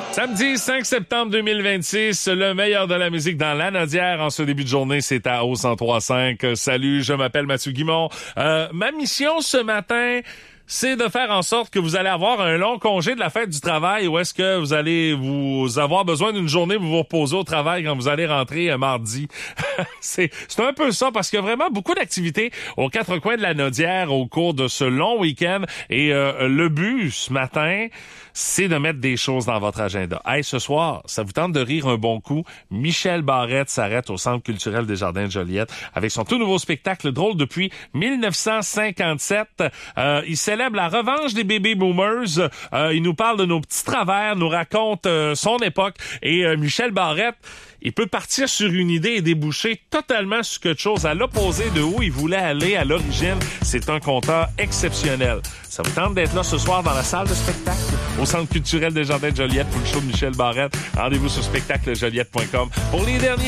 Samedi 5 septembre 2026, le meilleur de la musique dans Lanaudière en ce début de journée, c'est à O 103.5. Salut, je m'appelle Mathieu Guimond. Ma mission ce matin, c'est de faire en sorte que vous allez avoir un long congé de la fête du travail ou est-ce que vous allez vous avoir besoin d'une journée pour vous reposer au travail quand vous allez rentrer mardi. C'est un peu ça parce qu'il y a vraiment beaucoup d'activités aux quatre coins de la Lanaudière au cours de ce long week-end et le but ce matin, c'est de mettre des choses dans votre agenda. Hey, ce soir, ça vous tente de rire un bon coup? Michel Barrette s'arrête au Centre culturel des Jardins de Joliette avec son tout nouveau spectacle drôle depuis 1957. Il célèbre la revanche des baby boomers. Il nous parle de nos petits travers, nous raconte son époque. Et Michel Barrette, il peut partir sur une idée et déboucher totalement sur quelque chose à l'opposé de où il voulait aller à l'origine. C'est un conteur exceptionnel. Ça vous tente d'être là ce soir dans la salle de spectacle au Centre culturel des Jardins de Joliette pour le show de Michel Barrette? Rendez-vous sur spectaclejoliette.com pour les derniers